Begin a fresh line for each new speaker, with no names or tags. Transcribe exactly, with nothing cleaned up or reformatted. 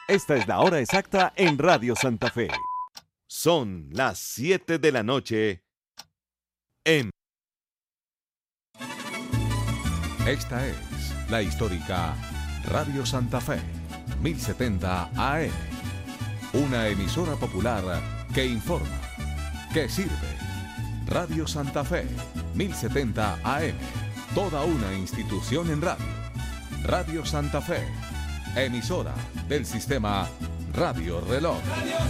Esta es la hora exacta en Radio Santa Fe. Son las siete de la noche en...
Esta es la histórica Radio Santa Fe, mil setenta A M. Una emisora popular que informa, que sirve. Radio Santa Fe, mil setenta A M. Toda una institución en radio. Radio Santa Fe, emisora del sistema Radio Reloj.